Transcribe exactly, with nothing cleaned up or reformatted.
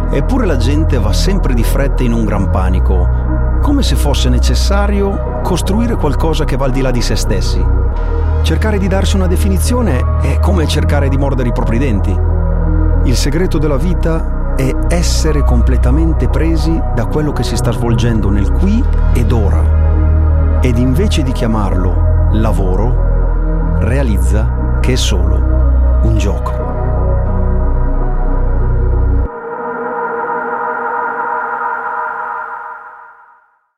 Eppure la gente va sempre di fretta in un gran panico, come se fosse necessario costruire qualcosa che va al di là di se stessi. Cercare di darsi una definizione è come cercare di mordere i propri denti. Il segreto della vita è essere completamente presi da quello che si sta svolgendo nel qui ed ora. Ed invece di chiamarlo lavoro, realizza che è solo un gioco.